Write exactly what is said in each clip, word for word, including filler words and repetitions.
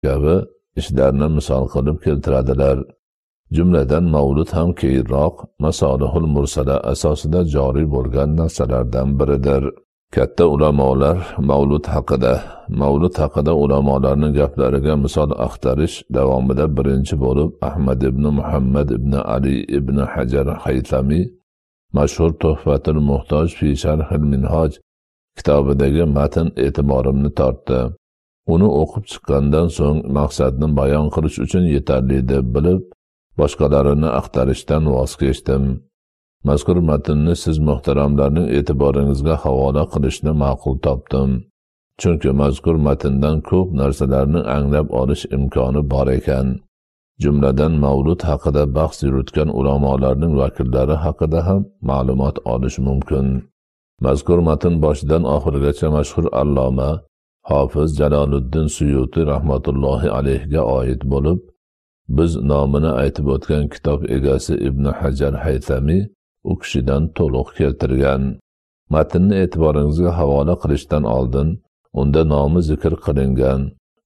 kabi ishlarni misol qilib keltiradilar. Jumladan mavlud ham keyinroq masolihul mursala asosida joriy bo'lgan narsalardan biridir. Katta ulamolar mavlud haqida, mavlud haqida ulamolarning gaplariga misol axtarish davomida birinchi bo'lib Ahmad ibn Muhammad ibn Ali ibn Hajar Haytami mashhur Tuhfatul Muhtoj fi Sharhil Minhoj kitobidagi matn e'tiborimni tortdi. Uni o'qib chiqqandan so'ng maqsadni bayon qilish uchun yetarli deb bilib, boshqalarini axtarishdan voz kechdim. Mazkur matnni siz muhtaramlarning e'tiboringizga havola qilishni ma'qul topdim. Chunki mazkur matndan ko'p narsalarni anglab olish imkoni bor ekan. Jumladan mavlud haqida bahs yuritgan ulamolarning vakillari haqida ham ma'lumot olish mumkin. Mazkur matn boshidan oxirigacha mashhur alloma Hofiz Jaloliddin Suyuti rahmatullohi alayhiga oid bo'lib, biz nomini aytib o'tgan kitob egasi Ibn Hajar Haytami u kishidan to'liq keltirgan. Matnni e'tiboringizga havola qilishdan oldin unda nomi zikr qilingan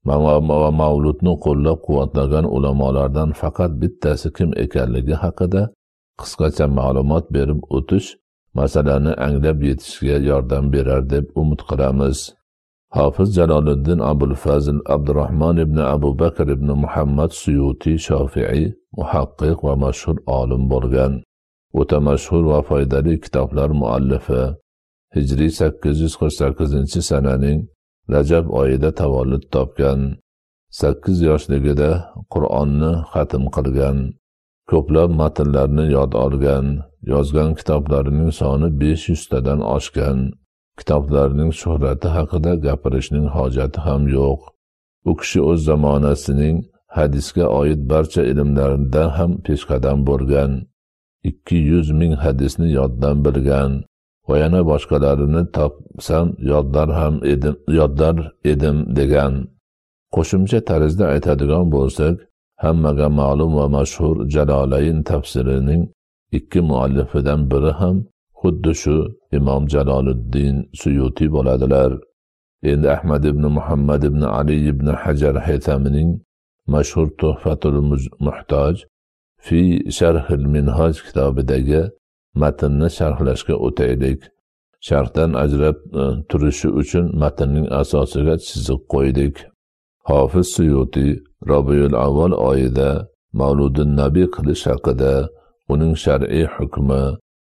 va mavludni qo'llab-quvvatlagan ulamolardan faqat bittasi kim ekanligi haqida qisqacha ma'lumot berib o'tish masalani anglab yetishga yordam berar deb umid qilamiz. Hofiz Jaloliddin Abul Fazl Abdurrahmon ibn Abu Bakr ibn Muhammad Suyuti Shofi'i muhaqqiq va mashhur olim bo'lgan. O'ta mashhur va foydali kitoblar muallifi. Hijriy sakkiz yuz qirq sakkizinchi sananing Rajab oyida tavallud topgan. sakkiz yoshligida Qur'onni xatm qilgan. Ko'plab matnlarni yod olgan. Yozgan kitoblarining soni besh yuz tadan oshgan. Kitoblarining shuhrati haqida gapirishning hojati ham yo'q. U kishi o'z zamonasining hadisga oid barcha ilmlarida ham peshqadam bo'lgan. ikki yuz ming hadisni yoddan bilgan va yana boshqalarini topsam yoddar ham edim, yoddar edim degan. Qo'shimcha tarzda aytadigan bo'lsak, hammaga ma'lum va mashhur Jalolayn tafsirining ikki muallifidan biri ham xuddi shu Imom Jaloliddin Suyuti bo'ladilar. Endi Ahmad ibn Muhammad ibn Ali ibn Hajar Haytamining mashhur Tuhfatul Muhtoj fi Sharhil Minhoj kitobidagi matnni sharhlashga o'taylik. Sharhdan ajrab turishi uchun matnning asosiga chiziq qo'ydik. Hofiz Suyuti Rabiul Avval oyida Mavludun Nabiy qilish haqida, uning shar'iy hukmi,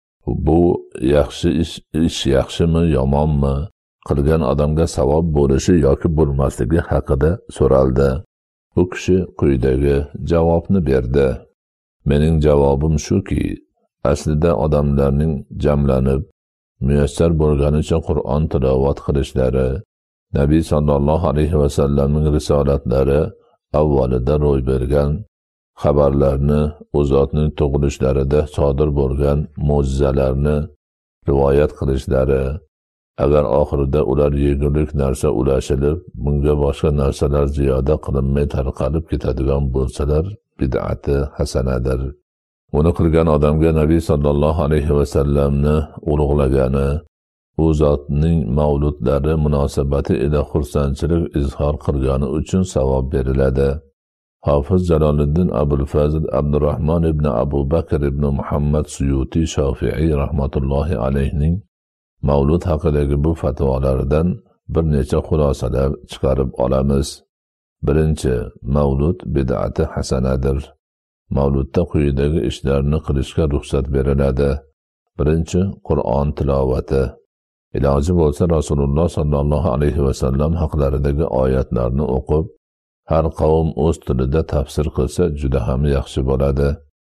bu yaxshi ish, ish yaxshimi, yomonmi, qilgan odamga savob bo'lishi yoki bo'lmasligi haqida so'raldi. U kishi quyidagi javobni berdi. Mening javobim shuki, aslida odamlarning jamlanib, muyassar bo'lganicha Qur'on tilovat qilishlari, Nabiy sallallohu alayhi va sallamning risolatlari avvalida ro'y bergan xabarlarni, u zotning tug'ilishlarida sodir bo'lgan mo'jizalarni rivoyat qilishlari, agar oxirida ular yegulik narsa ulashilib, bunga boshqa narsalar ziyoda qilinmay tarqalib ketadigan bo'lsalar, bid'ati hasanadir. Uni qilgan odamga Nabiy sallallohu alayhi va sallamni ulug'lagani, u zotning mavludlari munosabati ila xursandchilik izhor qilgani uchun savob beriladi. Hofiz Jaloliddin Abul Fazl Abdurrahmon ibn Abu Bakr ibn Muhammad Suyuti Shofi'i rahmatullohi alayhining mavlud haqidagi bu fatvolaridan bir necha xulosalar chiqarib olamiz. Birinchi, mavlud bid'ati hasanadir. Mavludda quyidagi ishlarni qilishga ruxsat beriladi. Birinchi, Qur'on tilovati. Iloji bo'lsa Rasululloh sallallohu alayhi va sallam haqlaridagi oyatlarni o'qib, har qavm o'z tilida tafsir qilsa juda ham yaxshi bo'ladi.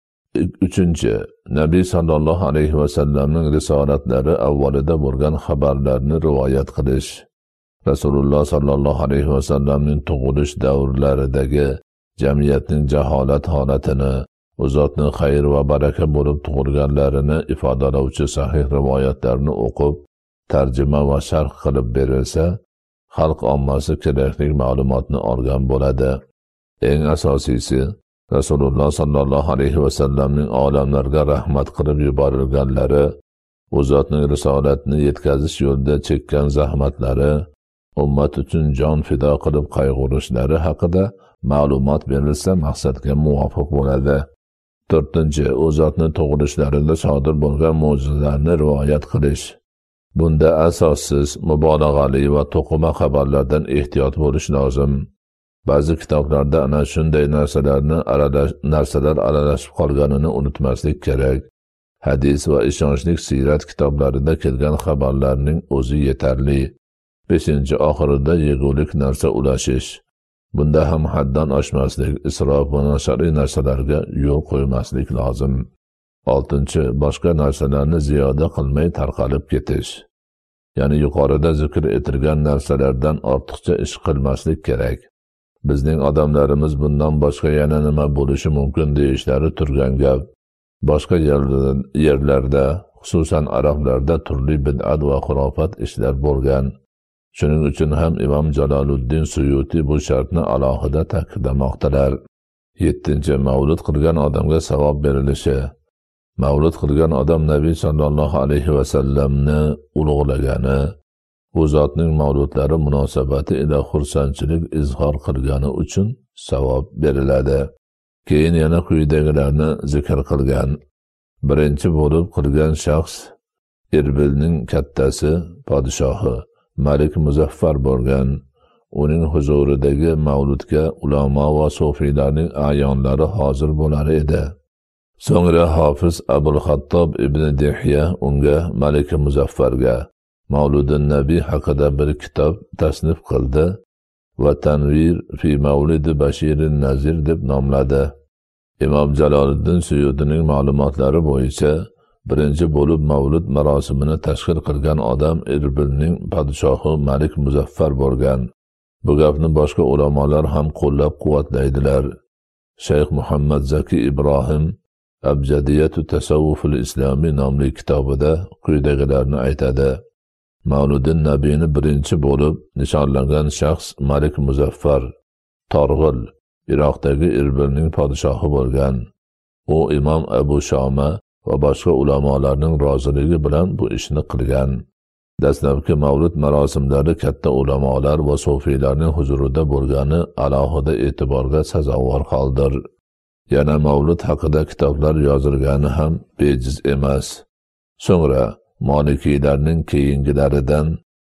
Uchinchi, Nabiy sallallohu alayhi va sallamning risolatlari avvalida bo'lgan xabarlarni rivoyat qilish. Rasululloh sallallohu alayhi va sallamning tug'ilish davrlaridagi jamiyatning jaholat holatini, u zotning xayr va baraka bo'lib tug'ilganlarini ifodalovchi sahih rivoyatlarni o'qib, tarjima va sharh qilib berilsa, xalq ommasi kerakli ma'lumotni olgan bo'ladi. Eng asosiysi, Rasululloh sallallohu alayhi va sallamning olamlarga rahmat qilib yuborilganlari, u zotning risolatini yetkazish yo'lida chekkan zahmatlari, ummat uchun jon fido qilib qayg'urishlari haqida ma'lumot berilsa maqsadga muvofiq bo'ladi. to'rtinchi, u zotni tug'ilishlarida sodir bo'lgan mo'jizalarni rivoyat qilish. Bunda asossiz, mubolag'ali va to'qima xabarlardan ehtiyot bo'lish lozim. Ba'zi kitoblarda ana shunday narsalarni aralash, narsalar aralashib qolganini unutmaslik kerak. Hadis va ishonchli siyrat kitoblarida kelgan xabarlarning o'zi yetarli. beshinchi, oxirida yegulik narsa ulashish. Bunda ham haddan oshmaslik, isrof va noshariy narsalarga yo'l qo'ymaslik lozim. oltinchi, boshqa narsalarni ziyoda qilmay tarqalib ketish. Ya'ni yuqorida zikr etilgan narsalardan ortiqcha ish qilmaslik kerak. Bizning odamlarimiz bundan boshqa yana nima bo'lishi mumkin deyishlari turgan gap. Boshqa yerlarda, xususan arablarda turli bid'at va xurofat ishlar bo'lgan. Shuning uchun ham Imom Jaloluddin Suyuti bu shartni alohida ta'kidlamoqdalar. yettinchi, mavlud qilgan odamga savob berilishi. Mavlud qilgan odam Nabiy sallallohu alayhi va sallamni ulug'lagani, u zotning mavludlari munosabati ila xursandchilik izhor qilgani uchun savob beriladi. Keyin yana quyidagilarni zikr qilgan. Birinchi bo'lib qilgan shaxs Irbilning kattasi, podshohi Malik Muzaffar bo'lgan. Uning huzuridagi mavludga ulamo va sufiylarning ayonlari hozir bo'lar edi. So'ngra Hofiz Abul Xattob ibn Dihya unga Malik Muzaffarga Mavludun Nabiy haqida bir kitob tasnif qildi va Tanvir fi Mavlidi Bashirin Nazir deb nomladi. Imom Jaloliddin Suyutining ma'lumotlari bo'yicha birinchi bo'lib mavlud marosimini tashkil qilgan odam Irbilning podshohi Malik Muzaffar bo'lgan. Bu gapni boshqa ulamolar ham qo'llab-quvvatlaydilar. Shayx Muhammad Zaki Ibrohim Abjadiyatu Tasawwuful Islomiy nomli kitobida quyidagilarni aytadi. Mavludin Nabiyni birinchi bo'lib nishonlangan shaxs Malik Muzaffar Torg'il, Iroqdagi Irbilning podshohi bo'lgan. U Imom Abu Shoma va boshqa ulamolarning roziligi bilan bu ishni qilgan. Dastlabki mavlud marosimlari katta ulamolar va sufiylarning huzurida bo'lgani alohida e'tiborga sazovor holdir. Yana mavlud haqida kitoblar yozilgani ham bejiz emas. So'ngra Molikiylarning keyingilaridan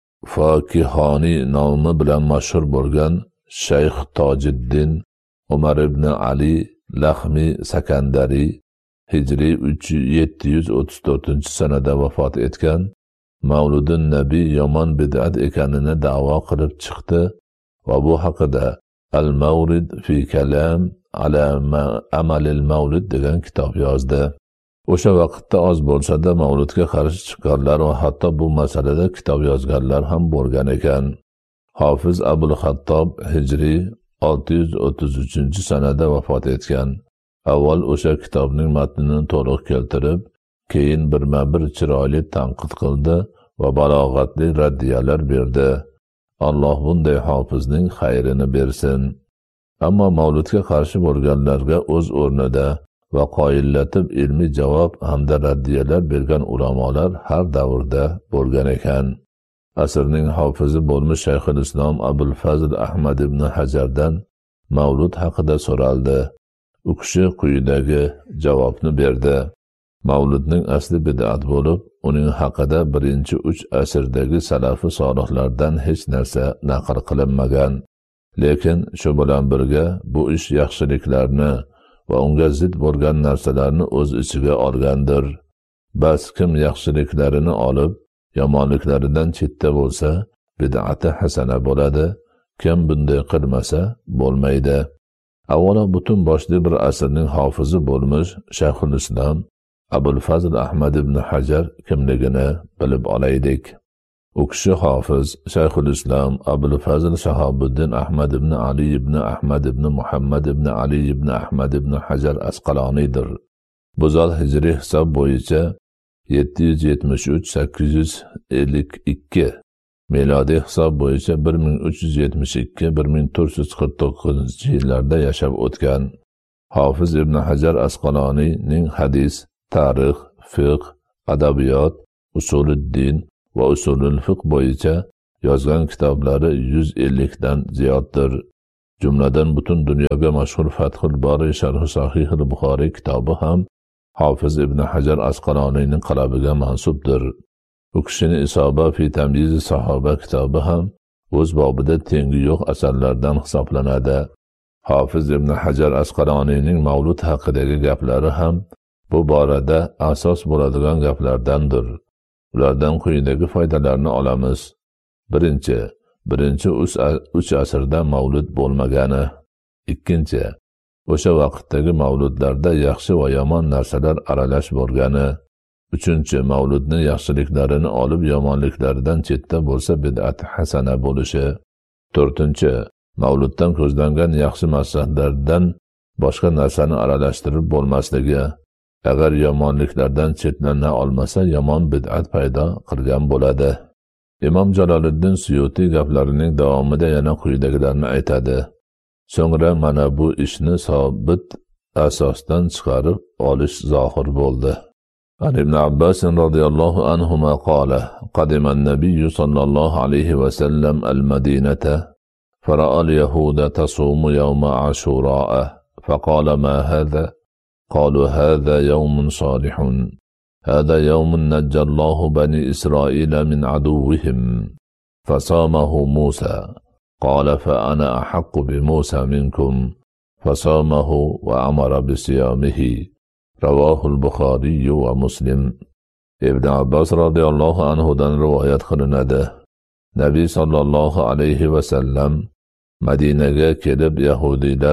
Fokihoniy nomi bilan mashhur bo'lgan Shayx Tojiddin Umar ibn Ali Lahmi Sakandari Hijriy yetti yuz o'ttiz to'rtinchi sanada vafot etgan. Mavludun Nabiy yomon bid'at ekanini da'vo qilib chiqdi va bu haqida Al-Mawrid fi Kalam ala Amalil Mawlid degan kitob yozdi. O'sha vaqtda oz bo'lsa-da mavludga qarshi chiqqanlar va hatto bu masalada kitob yozganlar ham bo'lgan ekan. Hofiz Abul Xattob Hijriy olti yuz o'ttiz uchinchi sanada vafot etgan. Avval o'sha kitobning matnini to'liq keltirib, keyin birma-bir chiroyli tanqid qildi va balog'atli raddiyalar berdi. Alloh bunday hofizning xayrini bersin. Ammo mavludga qarshi bo'lganlarga o'z o'rnida va qoyillatib ilmiy javob hamda raddiyalar bergan ulamolar har davrda bo'lgan ekan. Asrning hofizi bo'lmish Shayxul Islom Abul Fazl Ahmad ibn Hajardan mavlud haqida so'raldi. U kishi quyidagi javobni berdi. Mavludning asli bid'at bo'lib, uning haqida birinchi uch asrdagi salafi solihlardan hech narsa naql qilinmagan. Lekin shu bilan birga bu ish yaxshiliklarni va unga zid bo'lgan narsalarni o'z ichiga olgandir. Bas kim yaxshiliklarini olib, yomonliklaridan chetda bo'lsa, bid'ati hasana bo'ladi. Kim bunday qilmasa, bo'lmaydi. Avvalo butun boshli bir asrning hofizi bo'lmish Shayxul Islom Abul Fazl Ahmad ibn Hajar kimligini bilib olaylik. U kishi hofiz Shayxul Islom Abul Fazl Shahobuddin Ahmad ibn Ali ibn Ahmad ibn Muhammad ibn Ali ibn Ahmad ibn Hajar Asqaloniydir. Bu zot hijriy hisob bo'yicha yetti yuz yetmish uch sakkiz yuz ellik ikki, milodiy hisob bo'yicha bir ming uch yuz yetmish ikki bir ming to'rt yuz qirq to'qqizinchi yillarda yashab o'tgan. Hofiz ibn Hajar Asqaloniyning hadis, tarix, fiqh, adabiyot, usuluddin va usulul fiqh bo'yicha yozgan kitoblari yuz ellik dan ziyoddir. Jumladan butun dunyoga mashhur Fathul Bari sharh Sahih al-Buxoriy kitobi ham Hofiz ibn Hajar Asqaloniyning qalamiga mansubdir. Bu kishining Isoba fi tamyiz sahoba kitobi ham o'z bobida tengi yo'q asarlardan hisoblanadi. Hofiz ibn Hajar Asqaloniyning Mavlud haqidagi gaplari ham bu borada asos bo'ladigan gaplardandir. Ulardan quyidagi foydalarni olamiz. Birinchi, birinchi uch asrda mavlud bo'lmagani. Ikkinchi, o'sha vaqtdagi mavludlarda yaxshi va yomon narsalar aralash bo'lgani. Uchinchi, mavludni yaxshiliklarini olib yomonliklaridan chetda bo'lsa bid'at hasana bo'lishi. To'rtinchi, mavluddan ko'zlangan yaxshi maqsadlardan boshqa narsani aralashtirib bo'lmasligi. Agar yomonliklardan chetlana olmasa, yomon bid'at paydo qilgan bo'ladi. Imom Jaloliddin Suyuti gaplarining davomida yana quyidagilarni aytadi. So'ngra mana bu ishni sobit asosdan chiqarib olish zohir bo'ldi. عن ابن عباس رضي الله عنهما قال قدم النبي صلى الله عليه وسلم المدينة فرأى اليهود تصوم يوم عاشوراء فقال ما هذا؟ قالوا هذا يوم صالح هذا يوم نجى الله بني إسرائيل من عدوهم فصامه موسى قال فأنا أحق بموسى منكم فصامه وأمر بصيامه رواه البخاري ومسلم. Ibn Abbas radhiyallohu anhudan rivoyat qilinadi. Nabiy sallallohu alayhi va sallam Madinaga kelib yahudiylar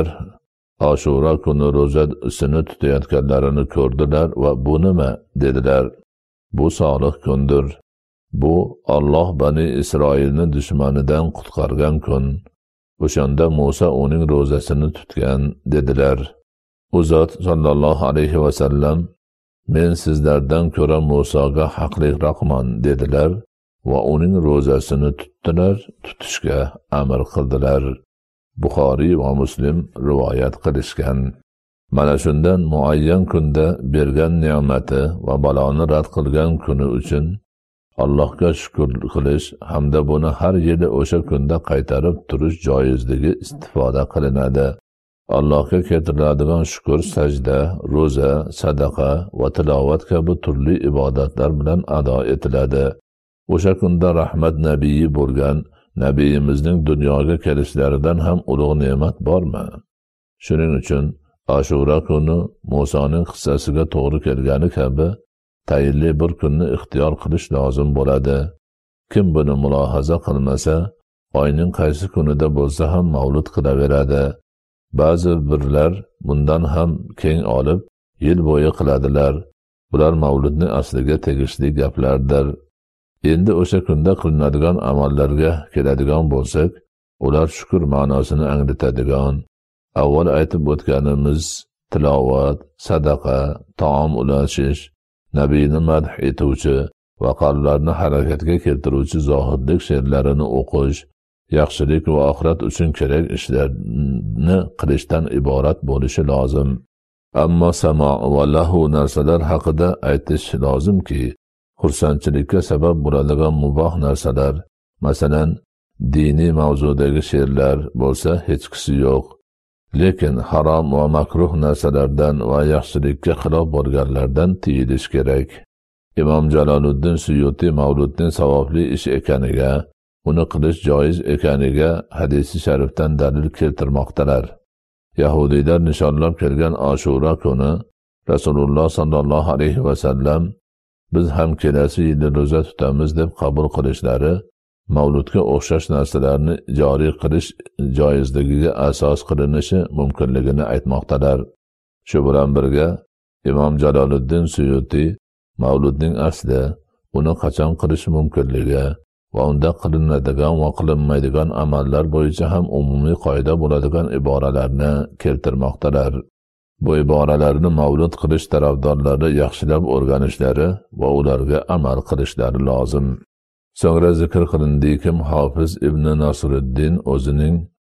Ashura kuni ro'zasini tutayotganlarini ko'rdilar va bu nima dedilar. Bu solih kundir. Bu Alloh Bani Isroilni dushmanidan qutqargan kun. O'shanda Musa uning ro'zasini tutgan dedilar. U zot sallallohu alayhi va sallam men sizlardan ko'ra Musoga haqliroqman dedilar va uning ro'zasini tutdilar, tutishga amr qildilar. Buxoriy va Muslim rivoyat qilishgan. Mana shundan muayyan kunda bergan ne'mati va baloni rad qilgan kuni uchun Allohga shukr qilish hamda buni har yili o'sha kunda qaytarib turish joizligi istifoda qilinadi. Allohga keltiriladigan shukr sajda, ro'za, sadaqa va tilovat kabi turli ibodatlar bilan ado etiladi. O'sha kunda rahmat nabiyi bo'lgan Nabiyimizning dunyoga kelishlaridan ham ulug' ne'mat bormi? Shuning uchun Ashura kuni Musoning qissasiga to'g'ri kelgani kabi tayinli bir kunni ixtiyor qilish lozim bo'ladi. Kim buni mulohaza qilmasa, oyning qaysi kunida bo'lsa ham mavlud qilaveradi. Ba'zi birlar bundan ham keng olib yil bo'yi qiladilar. Bular mavludning asliga tegishli gaplardir. Endi o'sha kunda qilinadigan amallarga keladigan bo'lsak, ular shukr ma'nosini anglatadigan. Avval aytib o'tganimiz tilovat, sadaqa, taom ulashish, nabiyni madh etuvchi va qalblarni harakatga keltiruvchi zohidlik she'rlarini o'qish, yaxshilik va oxirat uchun kerak ishlarni qilishdan iborat bo'lishi lozim. Ammo samo va lahu narsalar haqida aytish lozimki, xursandchilikka sabab bo'ladigan muboh narsalar, masalan, diniy mavzudagi she'rlar bo'lsa hech qisi yo'q. Lekin harom va makruh narsalardan va yaxshilikka xilof bo'lganlardan tiyilish kerak. Imom Jaloliddin Suyuti mavludning savobli ish ekaniga, uni qilish joiz ekaniga hadisi sharifdan dalil keltirmoqdalar. Yahudiylar nishonlab kelgan Ashura kuni Rasululloh sallallohu alayhi va sallam biz ham kelasi yili ro'za tutamiz deb qabul qilishlari mavludga o'xshash narsalarni joriy qilish joizligiga asos qilinishi mumkinligini aytmoqdalar. Shu bilan birga Imom Jaloliddin Suyuti mavludning asli, uni qachon qilish mumkinligi va unda qilinadigan va qilinmaydigan amallar bo'yicha ham umumiy qoida bo'ladigan iboralarni keltirmoqdalar. Bu iboralarni mavlud qilish tarafdorlari yaxshilab o'rganishlari va ularga amal qilishlari lozim. So'ngra zikr qilindiki, Hofiz ibn Nasriddin o'zining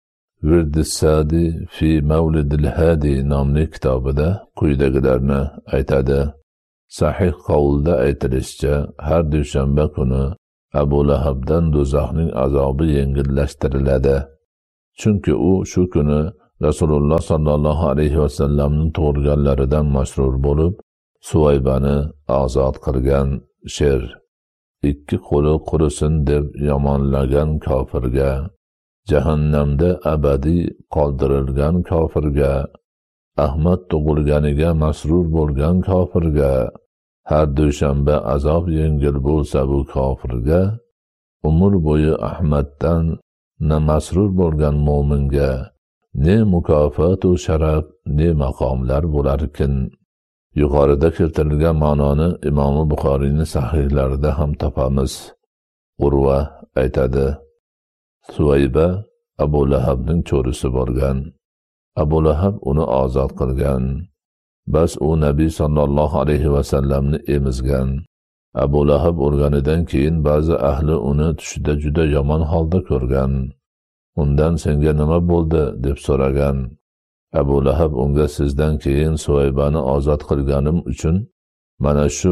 Virdis-Sadi fi Mavlidil Hadi nomli kitobida quyidagilarni aytadi. Sahih qavlda aytilishicha, har dushanba kuni Abu Lahabdan do'zaxning azobi yengillashtiriladi. chunki u shu kuni Rasululloh sollallohu alayhi vasallamning tug'ilganlaridan masrur bo'lib, Suvaybani ozod qilgan sher, ikki qo'li qurisin deb yomonlagan kofirga, jahannamda abadiy qoldirilgan kofirga, Ahmad tug'ilganiga masrur bo'lgan kofirga, har dushanba azob yengil bo'lsa bu kofirga, umr bo'yi Ahmaddan na masrur bo'lgan mo'minga ne mukofot u sharaf, ne maqomlar bo'larkin. Yuqorida keltirilgan ma'noni Imom Buxoriyning sahihlarida ham topamiz. Urva aytadi: Suvayba Abu Lahabning cho'risi bo'lgan. Abu Lahab uni ozod qilgan. Bas u Nabiy sallallohu alayhi vasallamni emizgan. Abu Lahab o'lganidan keyin ba'zi ahli uni tushida juda yomon holda ko'rgan. Undan senga nima bo'ldi deb so'ragan. Abu Lahab unga sizdan keyin Suvaybani ozod qilganim uchun mana shu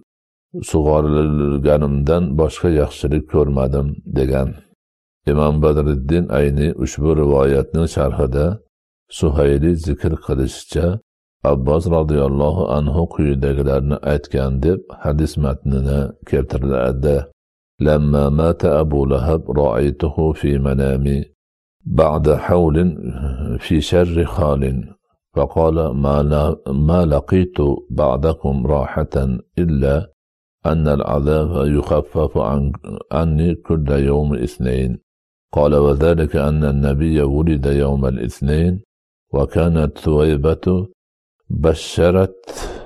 sug'orilganimdan boshqa yaxshilik ko'rmadim degan. Imom Badriddin Ayni ushbu rivoyatning sharhida Suhayli zikr qilishicha Abbos radhiyallohu anhu quyidagilarni aytgan deb hadis matnini keltiradi. Lamma mata Abu Lahab ra'aytuhu fi manami بعد حول في شر خال فقال ما, ما لقيت بعدكم راحة إلا أن العذاب يخفف عن عني كل يوم اثنين. قال وذلك أن النبي ولد يوم الاثنين وكانت ثويبة بشرت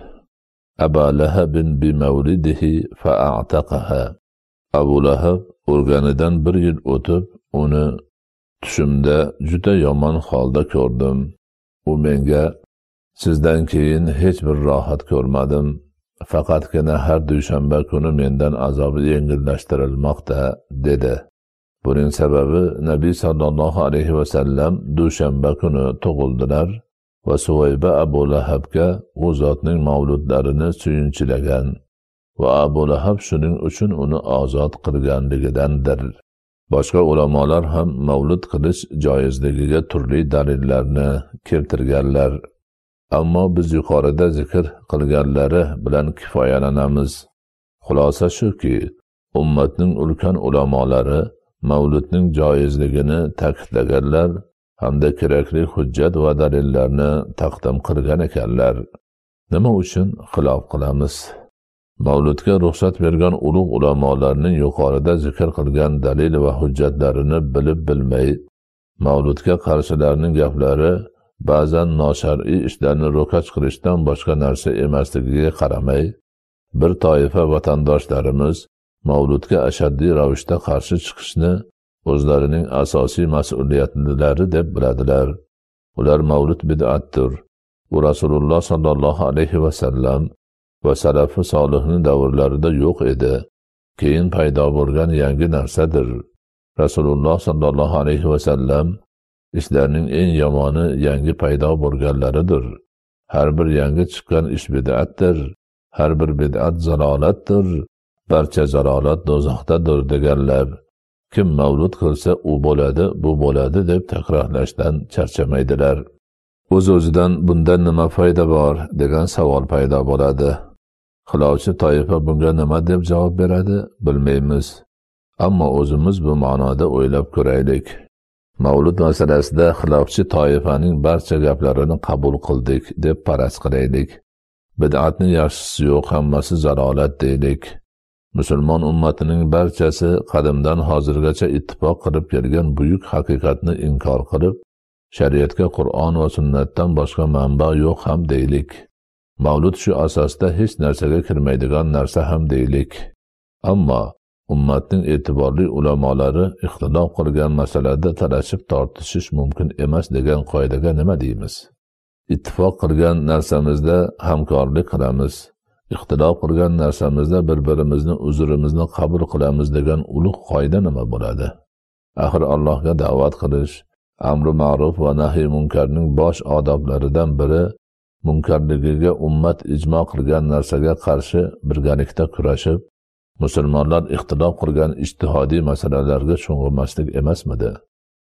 أبا لهب بمولده فأعتقها. أبو لهب o'lganidan bir yil o'tib uni tushimda juda yomon holda ko'rdim. U menga sizdan keyin hech bir rohat ko'rmadim. Faqatgina har dushanba kuni mendan azobi yengillashtirilmoqda dedi. Buning sababi Nabiy sallallohu alayhi vasallam dushanba kuni tug'ildilar va Suvayba Abu Lahabga u zotning mavludlarini suyunchilagan va Abu Lahab shuning uchun uni ozod qilganligidandir. Boshqa ulamolar ham mavlud qilish joizligiga turli dalillarni keltirganlar. Ammo biz yuqorida zikr qilganlari bilan kifoyalanamiz. Xulosa shuki, ummatning ulkan ulamolari mavludning joizligini ta'kidlaganlar hamda kerakli hujjat va dalillarni taqdim qilgan ekanlar. Nima uchun xilof qilamiz? Mavludga ruxsat bergan ulug' ulamolarning yuqorida zikr qilgan dalil va hujjatlarini bilib bilmay, mavludga qarshilarning gaplari ba'zan noshar'iy ishlarni ro'kach qilishdan boshqa narsa emasligiga qaramay, bir toifa vatandoshlarimiz mavludga ashaddiy ravishda qarshi chiqishni o'zlarining asosiy mas'uliyatlari deb biladilar. Ular mavlud bid'atdir. U Rasululloh sallallohu alayhi vasallam va salafi solihning davrlarida yo'q edi. Keyin paydo bo'lgan yangi narsadir. Rasululloh sallallohu alayhi vasallam ishlarning eng yomoni yangi paydo bo'lganlaridir. Har bir yangi chiqqan ish bid'atdir. Har bir bid'at zalolatdir. Barcha zalolat do'zaxdadir deganlar. Kim mavlud qilsa u bo'ladi, bu bo'ladi deb takrorlashdan charchamaydilar. O'z-o'zidan bundan nima foyda bor degan savol paydo bo'ladi. Xilofchi toifa bunga nima deb javob beradi, bilmaymiz. Ammo o'zimiz bu ma'noda o'ylab ko'raylik. Mavlud masalasida xilofchi toifaning barcha gaplarini qabul qildik deb faraz qilaylik. Bid'atning yaxshisi yo'q, hammasi zalolat deylik. Musulmon ummatining barchasi qadimdan hozirgacha ittifoq qilib kelgan buyuk haqiqatni inkor qilib, shariatga Qur'on va sunnatdan boshqa manba yo'q ham deylik. Mavlud shu asosda hech narsaga kirmaydigan narsa ham deylik. Ammo ummatning e'tiborli ulamolari ixtilof qilgan masalada talashib tortishish mumkin emas degan qoidaga nima deymiz? Ittifoq qilgan narsamizda hamkorlik qilamiz. Ixtilof qilgan narsamizda bir-birimizni uzrimizni qabul qilamiz degan ulug' qoida nima bo'ladi? Axir Allohga da'vat qilish, amri ma'ruf va nahiy munkarning bosh odoblaridan biri munkarligiga ummat ijmo qilgan narsaga qarshi birgalikda kurashib, musulmonlar ixtilof qilgan ijtihodiy masalalarga sho'ng'ilmaslik emasmidi?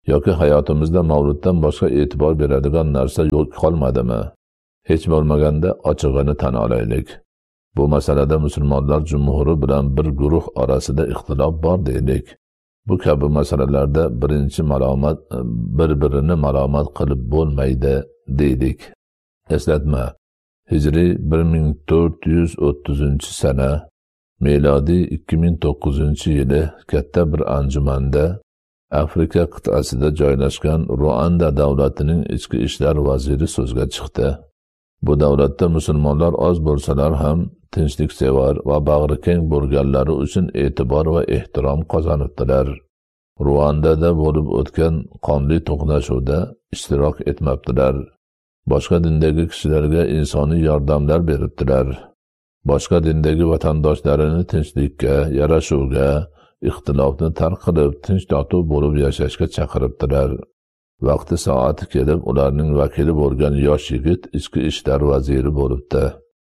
yoki hayotimizda mavluddan boshqa e'tibor beradigan narsa yo'q qolmadimi? Hech bo'lmaganda ochig'ini tan olaylik. Bu masalada musulmonlar jumhuri bilan bir guruh orasida ixtilof bor deylik. Bu kabi masalalarda birinchi malomat bir-birini malomat qilib bo'lmaydi deylik. Eslatma. Hijriy bir ming to'rt yuz o'ttizinchi sana, milodiy ikki ming to'qqizinchi yili katta bir anjumanda Afrika qit'asida joylashgan Ruanda davlatining ichki ishlar vaziri so'zga chiqdi. Bu davlatda musulmonlar oz bo'lsalar ham tinchliksevar va bag'rikeng bo'lganlari uchun e'tibor va ehtirom qozonibdilar. Ruandada bo'lib o'tgan qonli to'qnashuvda ishtirok etmabdilar. Boshqa dindagi kishilarga insoniy yordamlar beribdilar. Boshqa dindagi vatandoshlarini tinchlikka, yarashuvga, ixtilofni tark qilib, tinch totuv bo'lib yashashga chaqiribdilar. Vaqti soati kelib, ularning vakili bo'lgan yosh yigit ichki ishlar vaziri bo'libdi.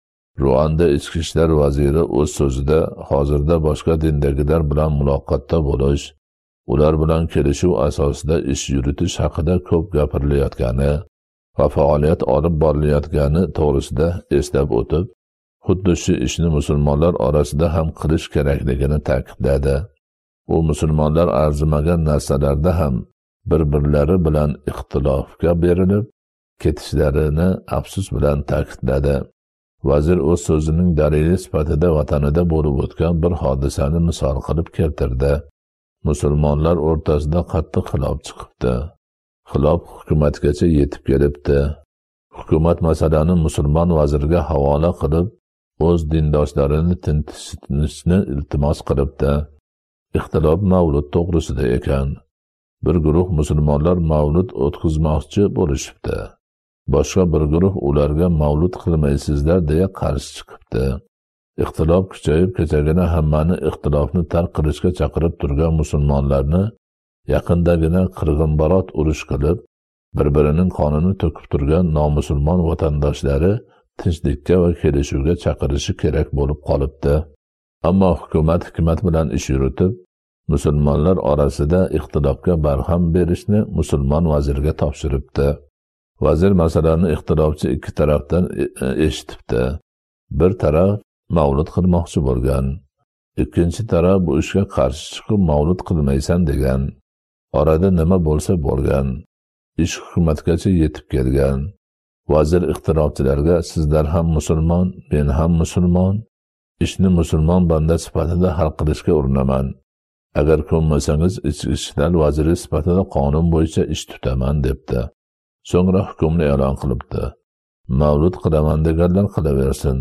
Ruanda ichki ishlar vaziri o'z so'zida hozirda boshqa dindagilar bilan muloqotda bo'lish, ular bilan kelishuv asosida ish yuritish haqida ko'p gapirilayotgani va faoliyat olib borilayotgani to'g'risida eslab o'tib, xuddi shu ishni musulmonlar orasida ham qilish kerakligini ta'kidladi. U musulmonlar arzimagan narsalarda ham bir-birlari bilan ixtilofga berilib ketishlarini afsus bilan ta'kidladi. Vazir o'z so'zining dalili sifatida vatanida bo'lib o'tgan bir hodisani misol qilib keltirdi. Musulmonlar o'rtasida qattiq xilof chiqibdi. Xilof hukumatgacha yetib kelibdi. Hukumat masalani musulmon vazirga havola qilib, o'z dindoshlarini tinchishni iltimos qilibdi. Ixtilof mavlud to'g'risida ekan. Bir guruh musulmonlar mavlud o'tkazmoqchi bo'lishibdi. Boshqa bir guruh ularga mavlud qilmaysizlar deya qarshi chiqibdi. Ixtilof kuchayib kechagina hammani ixtilofni tark qilishga chaqirib turgan musulmonlarni yaqindagina qirg'inbarot urush qilib, bir-birining qonini to'kib turgan nomusulmon vatandoshlari tinchlikka va kelishuvga chaqirishi kerak bo'lib qolibdi. Ammo hukumat hikmat bilan ish yuritib, musulmonlar orasida ixtilofga barham berishni musulmon vazirga topshiribdi. Vazir masalani ixtilofchi ikki tarafdan eshitibdi. Bir taraf mavlud qilmoqchi bo'lgan, ikkinchi taraf bu ishga qarshi chiqib mavlud qilmaysan degan. Orada nima bo'lsa bo'lgan. Ish hukumatgacha yetib kelgan. Vazir ixtilofchilarga sizlar ham musulmon, men ham musulmon, ishni musulmon banda sifatida hal qilishga urinaman. Agar ko'nmasangiz ichki ishlar vaziri sifatida qonun bo'yicha ish tutaman debdi. So'ngra hukmni e'lon qilibdi. Mavlud qilaman deganlar qilaversin.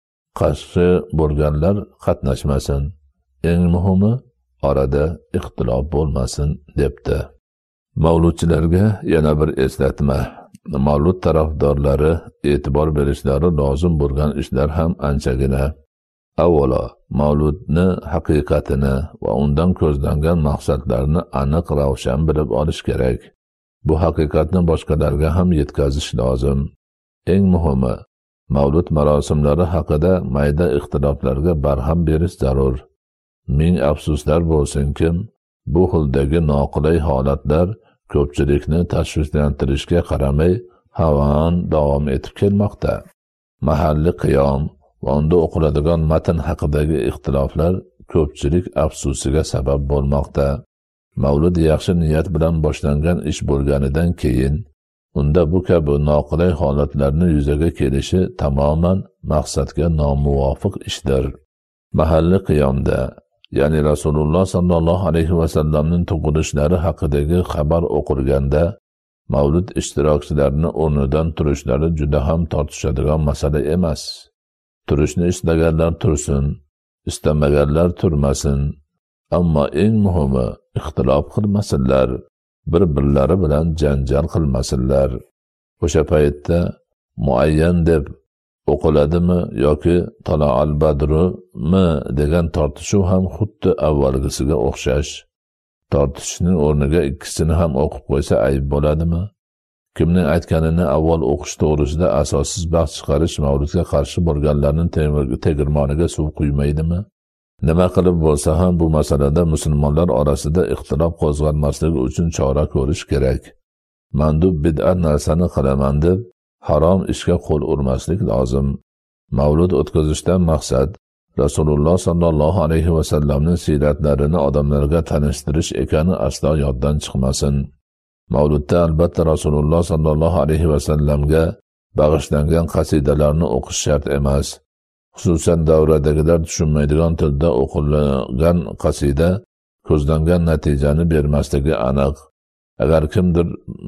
Qarshi bo'lganlar qatnashmasin. Eng muhimi orada ixtilof bo'lmasin debdi. Mavludchilarga yana bir eslatma. Mavlud tarafdorlari e'tibor berishlari lozim bo'lgan ishlar ham anchagina. Avvalo, mavludni haqiqatini va undan ko'zlangan maqsadlarni aniq ravshan bilib olish kerak. Bu haqiqatni boshqalarga ham yetkazish lozim. Eng muhimi, mavlud marosimlari haqida mayda ixtiloflarga barham berish zarur. Ming afsuslar bo'lsinki, bu xildagi noqulay holatlar ko'pchilikni tashvishlantirishga qaramay havon davom etib kelmoqda. Mahalliy qiyom va unda o'qiladigan matn haqidagi ixtiloflar ko'pchilik afsusiga sabab bo'lmoqda. Mavlud yaxshi niyat bilan boshlangan ish bo'lganidan keyin unda bu kabi noqulay holatlarni yuzaga kelishi tamoman maqsadga nomuvofiq ishdir. Mahalliy qiyomda, ya'ni Rasululloh sallallohu alayhi va sallamning tug'ilishlari haqidagi xabar o'qilganda, mavlud ishtirokchilarini o'rnidan turishlari juda ham tortishadigan masala emas. Turishni istaganlar tursin, istamaganlar turmasin. Ammo eng muhimi, ixtilof qilmasinlar, bir-birlari bilan janjal qilmasinlar. O'sha paytda muayyan deb o'qiladimi yoki Taloal Badrumi degan tortishuv ham xuddi avvalgisiga o'xshash. Tortishning o'rniga ikkisini ham o'qib qo'ysa ayb bo'ladimi? Kimning aytganini avval o'qish to'g'risida asossiz bahs chiqarish mavludga qarshi bo'lganlarning tegirmoniga suv quymaydimi? Nima qilib bo'lsa ham bu masalada musulmonlar orasida ixtilof qo'zg'almasligi uchun chora ko'rish kerak. Mandub bid'at narsani qilaman deb harom ishga qo'l urmaslik lozim. Mavlud o'tkazishdan maqsad Rasululloh sallallohu alayhi va sallamning siyratlarini odamlarga tanishtirish ekani aslo yoddan chiqmasin. Mavludda albatta Rasululloh sallallohu alayhi va sallamga bag'ishlangan qasidalarni o'qish shart emas. Xususan davradagilar tushunmaydigan tilda o'qilgan qasida ko'zlangan natijani bermasligi aniq. Agar kimdir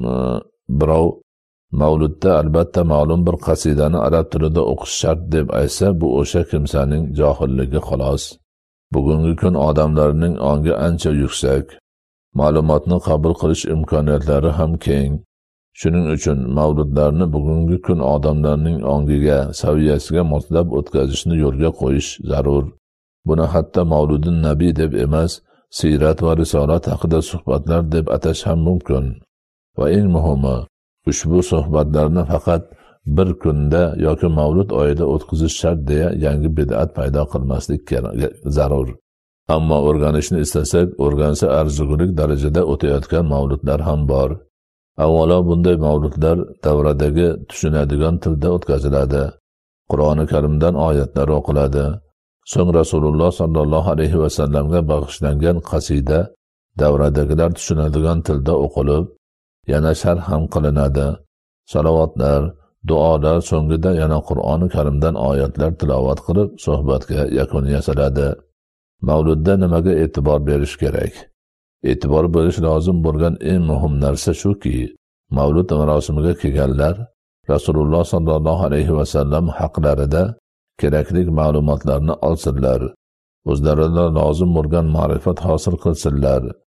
birov Mavludda albatta ma'lum bir qasidani arab tilida o'qish shart deb aytsa, bu o'sha kimsaning johilligi xolos. Bugungi kun odamlarning ongi ancha yuksak, ma'lumotni qabul qilish imkoniyatlari ham keng. Shuning uchun mavludlarni bugungi kun odamlarning ongiga, saviyasiga moslab o'tkazishni yo'lga qo'yish zarur. Buni hatto Mavludun Nabiy deb emas, siyrat va risolat haqida suhbatlar deb atash ham mumkin. Va eng muhimi, ushbu suhbatlarni faqat bir kunda yoki Mavlud oyida o'tkazish shart deya yangi bid'at paydo qilmaslik zarur. Ammo o'rganishni istasak, o'rgansa arzigulik darajada o'tayotgan mavludlar ham bor. Avvalo bunday mavludlar davradagi tushunadigan tilda o'tkaziladi. Qur'oni Karimdan oyatlar o'qiladi. So'ng Rasululloh sallallohu alayhi va sallamga bag'ishlangan qasida davradagilar tushunadigan tilda o'qilib, yana sharh ham qilinadi. Salovatlar, duolar so'ngida yana Qur'oni Karimdan oyatlar tilovat qilib, suhbatga yakun yasaladi. Mavludda nimaga e'tibor berish kerak? E'tibor berish lozim bo'lgan eng muhim narsa shuki, Mavlud marosimiga kelganlar Rasululloh sallallohu alayhi va sallam haqlarida kerakli ma'lumotlarni olsinlar, o'zlariga lozim bo'lgan ma'rifat hosil qilsinlar.